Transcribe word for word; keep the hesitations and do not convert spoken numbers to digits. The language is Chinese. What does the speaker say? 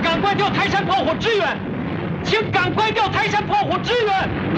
赶快调泰山炮火支援，请赶快调泰山炮火支援。